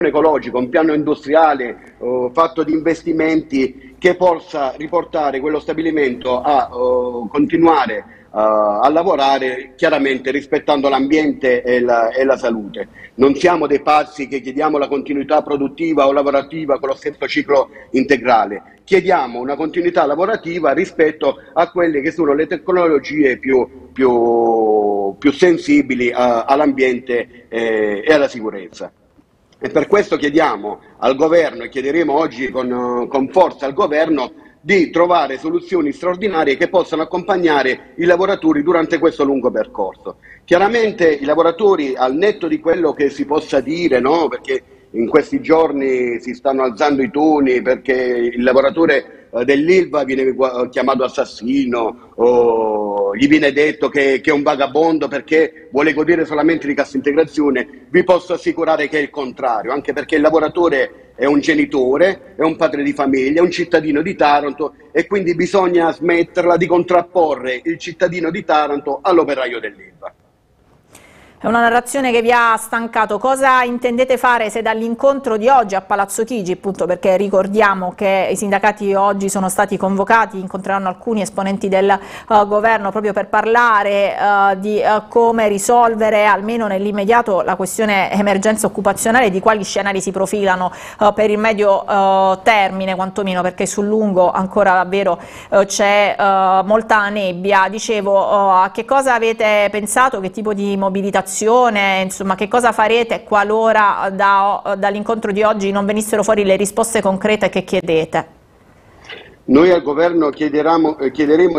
ecologico, un piano industriale fatto di investimenti che possa riportare quello stabilimento a continuare a lavorare, chiaramente rispettando l'ambiente e la salute. Non siamo dei pazzi che chiediamo la continuità produttiva o lavorativa con lo stesso ciclo integrale, chiediamo una continuità lavorativa rispetto a quelle che sono le tecnologie più sensibili all'ambiente e alla sicurezza. E per questo chiediamo al governo, e chiederemo oggi con forza al governo, di trovare soluzioni straordinarie che possano accompagnare i lavoratori durante questo lungo percorso. Chiaramente i lavoratori, al netto di quello che si possa dire, no? Perché in questi giorni si stanno alzando i toni perché il lavoratore dell'Ilva viene chiamato assassino, o gli viene detto che è un vagabondo perché vuole godere solamente di cassa integrazione. Vi posso assicurare che è il contrario, anche perché il lavoratore è un genitore, è un padre di famiglia, è un cittadino di Taranto, e quindi bisogna smetterla di contrapporre il cittadino di Taranto all'operaio dell'Ilva. È una narrazione che vi ha stancato. Cosa intendete fare se dall'incontro di oggi a Palazzo Chigi, appunto perché ricordiamo che i sindacati oggi sono stati convocati, incontreranno alcuni esponenti del governo proprio per parlare di come risolvere almeno nell'immediato la questione emergenza occupazionale, di quali scenari si profilano per il medio termine quantomeno, perché sul lungo ancora davvero c'è molta nebbia. Dicevo, a che cosa avete pensato, che tipo di mobilitazione, insomma, che cosa farete qualora dall'incontro di oggi non venissero fuori le risposte concrete che chiedete? Noi al governo chiederemo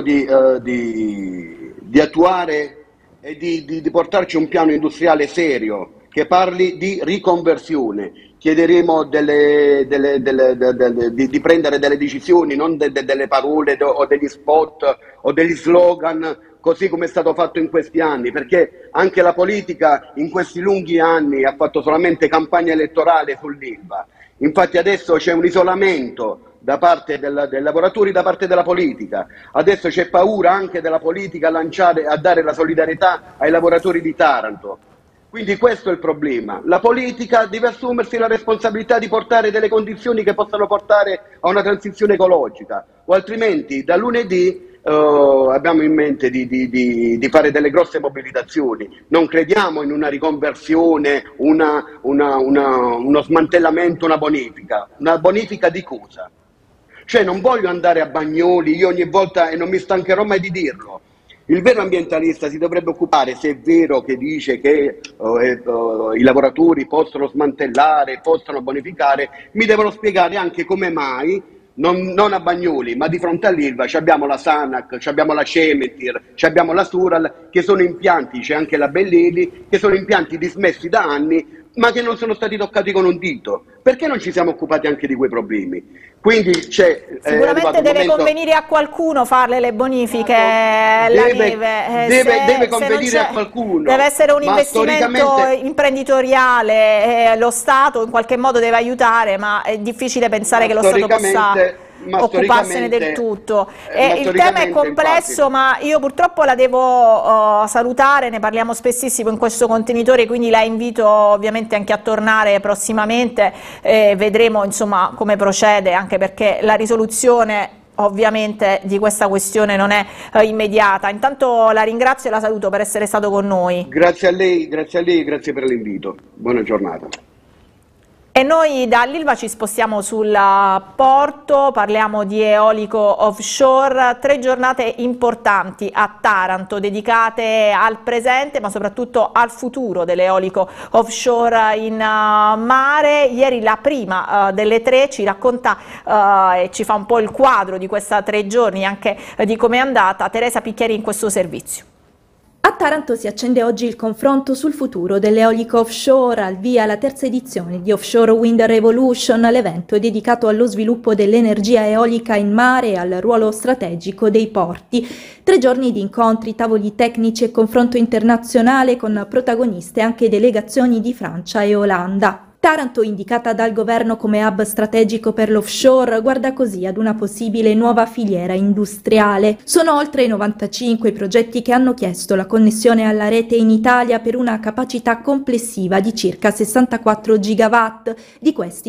di attuare e di portarci un piano industriale serio che parli di riconversione. Chiederemo di prendere delle decisioni, non delle parole o degli spot o degli slogan, così come è stato fatto in questi anni, perché anche la politica in questi lunghi anni ha fatto solamente campagna elettorale sull'Ilva. Infatti adesso c'è un isolamento da parte dei lavoratori, da parte della politica. Adesso c'è paura anche della politica a dare la solidarietà ai lavoratori di Taranto. Quindi questo è il problema. La politica deve assumersi la responsabilità di portare delle condizioni che possano portare a una transizione ecologica, o altrimenti da lunedì abbiamo in mente di fare delle grosse mobilitazioni. Non crediamo in una riconversione, uno smantellamento, una bonifica. Una bonifica di cosa? Cioè, non voglio andare a Bagnoli, io ogni volta, e non mi stancherò mai di dirlo, il vero ambientalista si dovrebbe occupare, se è vero che dice che i lavoratori possono smantellare, possono bonificare, mi devono spiegare anche come mai non a Bagnoli, ma di fronte all'Ilva abbiamo la Sanac, abbiamo la Cementir, abbiamo la Sural, che sono impianti, c'è anche la Bellini, che sono impianti dismessi da anni, ma che non sono stati toccati con un dito. Perché non ci siamo occupati anche di quei problemi? Quindi sicuramente deve convenire a qualcuno farle le bonifiche, la neve. Deve convenire a qualcuno. Deve essere un investimento imprenditoriale, lo Stato in qualche modo deve aiutare, ma è difficile pensare che lo Stato possa occuparsene del tutto. Il tema è complesso, ma io purtroppo la devo salutare, ne parliamo spessissimo in questo contenitore, quindi la invito ovviamente anche a tornare prossimamente, vedremo insomma come procede, anche perché la risoluzione ovviamente di questa questione non è immediata. Intanto la ringrazio e la saluto per essere stato con noi. Grazie a lei, grazie per l'invito. Buona giornata. E noi dall'Ilva ci spostiamo sul porto, parliamo di eolico offshore, 3 giornate importanti a Taranto dedicate al presente ma soprattutto al futuro dell'eolico offshore in mare. Ieri la prima delle 3 ci racconta e ci fa un po' il quadro di questa 3 giorni, anche di come è andata, Teresa Picchieri in questo servizio. A Taranto si accende oggi il confronto sul futuro dell'eolico offshore, al via la terza edizione di Offshore Wind Revolution, l'evento dedicato allo sviluppo dell'energia eolica in mare e al ruolo strategico dei porti. 3 giorni di incontri, tavoli tecnici e confronto internazionale con protagoniste anche delegazioni di Francia e Olanda. Taranto, indicata dal governo come hub strategico per l'offshore, guarda così ad una possibile nuova filiera industriale. Sono oltre 95 i progetti che hanno chiesto la connessione alla rete in Italia per una capacità complessiva di circa 64 gigawatt. Di questi